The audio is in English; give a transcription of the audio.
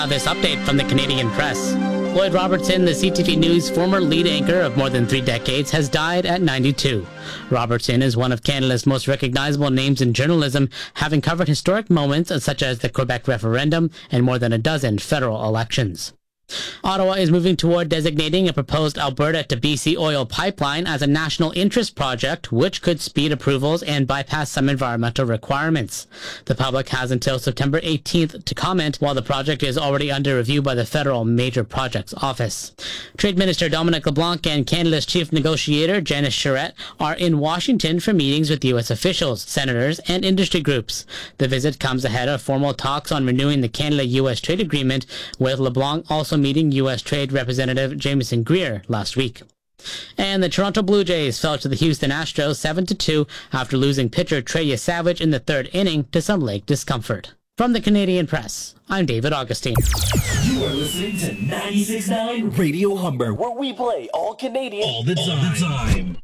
This update from the Canadian Press. Lloyd Robertson, the CTV News former lead anchor of more than 3 decades, has died at 92. Robertson is one of Canada's most recognizable names in journalism, having covered historic moments such as the Quebec referendum and more than a dozen federal elections. Ottawa is moving toward designating a proposed Alberta to BC oil pipeline as a national interest project, which could speed approvals and bypass some environmental requirements. The public has until September 18th to comment, while the project is already under review by the Federal Major Projects Office. Trade Minister Dominic LeBlanc and Canada's chief negotiator Janice Charette are in Washington for meetings with U.S. officials, senators, and industry groups. The visit comes ahead of formal talks on renewing the Canada-U.S. trade agreement, with LeBlanc also meeting U.S. Trade Representative Jameson Greer last week. And the Toronto Blue Jays fell to the Houston Astros 7-2 after losing pitcher Trey Savage in the 3rd inning to some leg discomfort. From the Canadian Press, I'm David Augustine. You are listening to 96.9 Radio Humber, where we play all Canadian all the time.